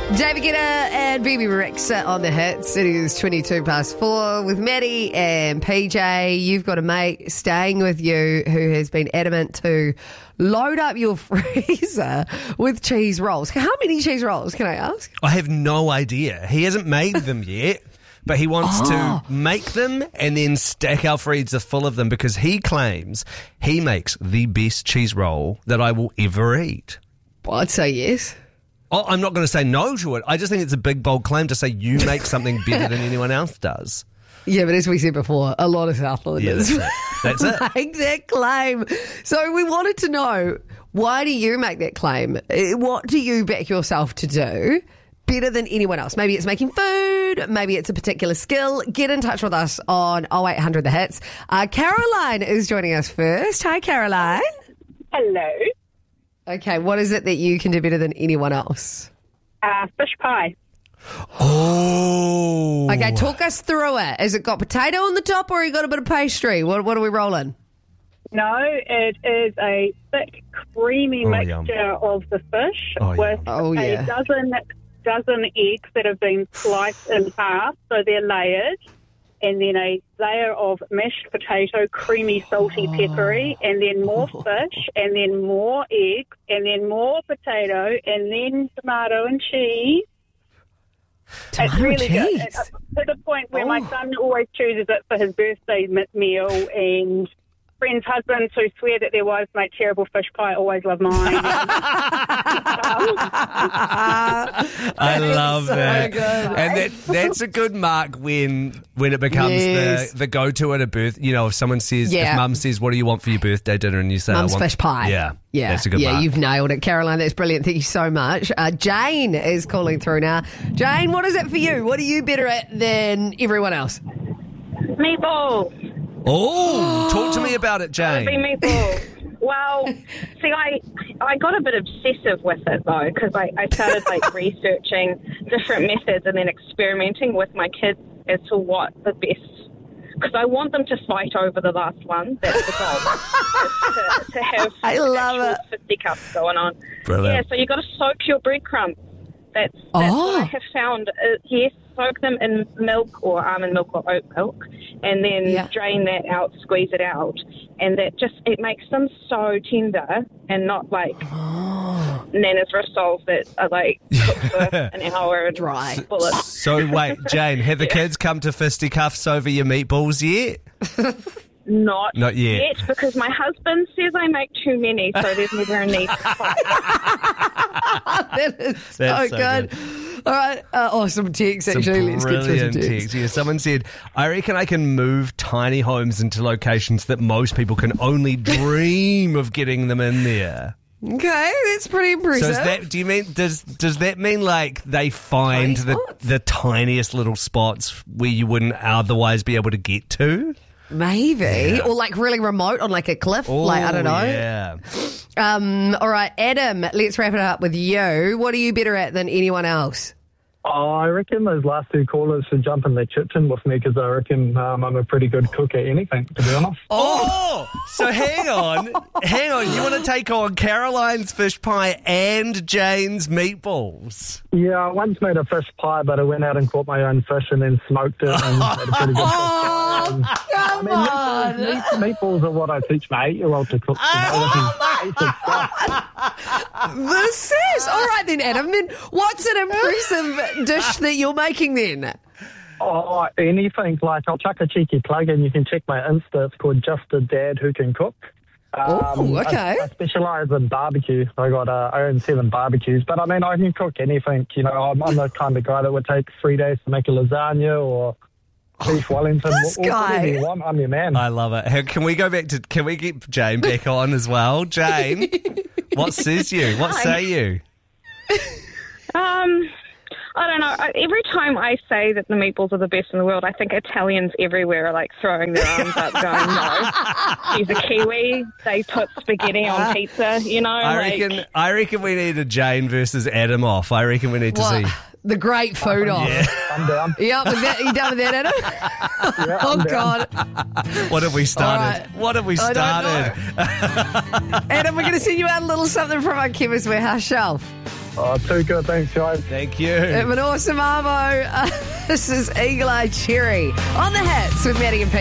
David Guetta and BB Rexa on the hits. It is 22 past 4 with Maddie and PJ. You've got a mate staying with you who has been adamant to load up your freezer with cheese rolls. How many cheese rolls, can I ask? I have no idea. He hasn't made them yet, but he wants to make them and then stack our freezer full of them because he claims he makes the best cheese roll that I will ever eat. Well, I'd say yes. Oh, I'm not going to say no to it. I just think it's a big, bold claim to say you make something better than anyone else does. Yeah, but as we said before, a lot of Southlanders That's it. make that claim. So we wanted to know, why do you make that claim? What do you back yourself to do better than anyone else? Maybe it's making food, maybe it's a particular skill. Get in touch with us on 0800 The Hits. Caroline is joining us first. Hi, Caroline. Hello. Okay, what is it that you can do better than anyone else? Fish pie. Oh. Okay, talk us through it. Has it got potato on the top or you got a bit of pastry? What are we rolling? No, it is a thick, creamy mixture yum. of the fish with yeah. a dozen eggs that have been sliced in half, so they're layered, and then a layer of mashed potato, creamy, salty, peppery, and then more fish, and then more eggs, and then more potato, and then tomato and cheese. It's really good. To the point where my son always chooses it for his birthday meal, and friends' husbands who swear that their wives make terrible fish pie always love mine. I love that. good. And that's a good mark when it becomes the go-to at a birth. You know, if someone says, if mum says, what do you want for your birthday dinner? And you say, Mum's I want fish pie. Yeah. Yeah. That's a good mark. Yeah, you've nailed it, Caroline. That's brilliant. Thank you so much. Jane is calling through now. Jane, what is it for you? What are you better at than everyone else? Meatballs. Oh, talk to me about it, Jane. Meatballs. Well, see, I got a bit obsessive with it, though, because I started, researching different methods and then experimenting with my kids as to what the best... Because I want them to fight over the last one. That's the goal. to have I love it. fisticuffs going on. Brilliant. Yeah, so you got to soak your breadcrumbs. That's what I have found. Yes, soak them in milk or almond milk or oat milk, and then drain that out, squeeze it out, and it makes them so tender and not like Nana's rissoles that are cooked for an hour and dry. Bullets. So wait, Jane, have the kids come to fisticuffs over your meatballs yet? Not yet. Because my husband says I make too many, so there's never a need to fight. That is so good. All right, awesome text, actually. Let's get through some text. Yeah, someone said, I reckon I can move tiny homes into locations that most people can only dream of getting them in there. Okay, that's pretty impressive. So does that mean they find the tiniest little spots where you wouldn't otherwise be able to get to? Maybe. Or really remote on a cliff. I don't know. Yeah. All right, Adam, let's wrap it up with you. What are you better at than anyone else? I reckon those last two callers should jump in their kitchen with me because I reckon I'm a pretty good cook at anything, to be honest. Oh, so hang on. You want to take on Caroline's fish pie and Jane's meatballs? Yeah, I once made a fish pie, but I went out and caught my own fish and then smoked it and had a pretty good fish pie. Come on. Meatballs are what I teach my 8-year-old to cook. This is... All right then, Adam. Then what's an impressive dish that you're making then? Oh, anything. I'll chuck a cheeky plug in. You can check my Insta. It's called Just a Dad Who Can Cook. Okay. I specialise in barbecue. I own 7 barbecues. But, I can cook anything. I'm the kind of guy that would take 3 days to make a lasagna or beef Wellington. Whatever you want, I'm your man. I love it. Can we get Jane back on as well? Jane, what says you? What say you? I don't know. Every time I say that the meatballs are the best in the world, I think Italians everywhere are throwing their arms up going, no. She's a Kiwi. They put spaghetti on pizza, I reckon we need a Jane versus Adam off. I reckon we need to see... The great food off. Yeah. I'm down. Yeah, you done with that, Adam? Yeah, oh, down. God. What have we started? Right. What have we started? Adam, we're going to send you out a little something from our Chemist Warehouse shelf. Oh, too good. Thanks, guys. Thank you. Have an awesome arvo. This is Eagle Eye Cherry on the Hits with Maddie and Pete.